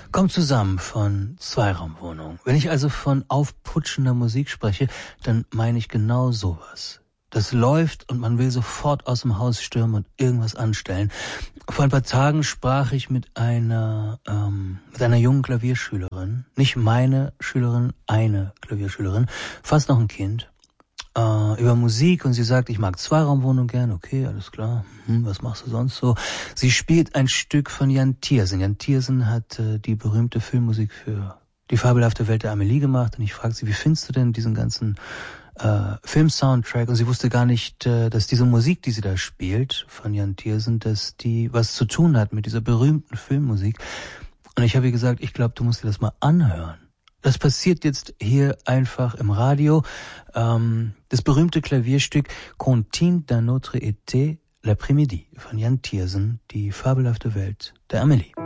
Kommt zusammen von Zweiraumwohnung. Wenn ich also von aufputschender Musik spreche, dann meine ich genau sowas. Das läuft und man will sofort aus dem Haus stürmen und irgendwas anstellen. Vor ein paar Tagen sprach ich mit einer jungen Klavierschülerin. Nicht meine Schülerin, eine Klavierschülerin. Fast noch ein Kind. Über Musik und sie sagt, ich mag Zweiraumwohnung gern. Okay, alles klar. Was machst du sonst so? Sie spielt ein Stück von Jan Tiersen. Jan Tiersen hat die berühmte Filmmusik für Die fabelhafte Welt der Amelie gemacht. Und ich fragte sie, wie findest du denn diesen ganzen Film-Soundtrack? Und sie wusste gar nicht, dass diese Musik, die sie da spielt, von Jan Tiersen, dass die was zu tun hat mit dieser berühmten Filmmusik. Und ich habe ihr gesagt, ich glaube, du musst dir das mal anhören. Das passiert jetzt hier einfach im Radio. Das berühmte Klavierstück Contine d'un autre été l'après-midi von Jan Tiersen, die fabelhafte Welt der Amelie.